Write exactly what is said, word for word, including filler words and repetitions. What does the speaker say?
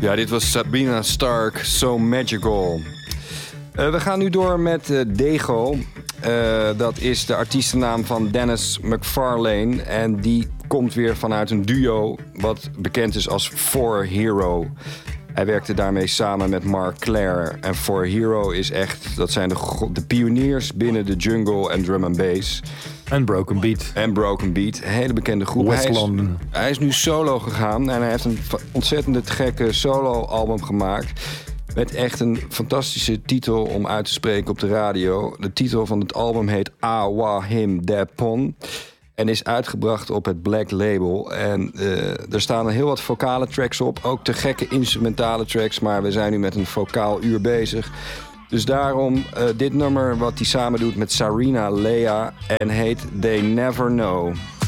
Ja, dit was Sabrina Stark, So Magical. Uh, we gaan nu door met uh, Dego. Uh, dat is de artiestennaam van Dennis McFarlane. En die komt weer vanuit een duo wat bekend is als For Hero. Hij werkte daarmee samen met Mark Claire. En For Hero is echt, dat zijn de, de pioniers binnen de jungle en drum and bass. En Broken Beat. En Broken Beat, een hele bekende groep. West hij, is, London. hij is nu solo gegaan en hij heeft een ontzettend gekke solo-album gemaakt. Met echt een fantastische titel om uit te spreken op de radio. De titel van het album heet Awa Him Depon. En is uitgebracht op het Black Label. En uh, er staan heel wat vocale tracks op. Ook te gekke instrumentale tracks. Maar we zijn nu met een vocaal uur bezig. Dus daarom uh, dit nummer wat hij samen doet met Sarina Lea. En heet They Never Know.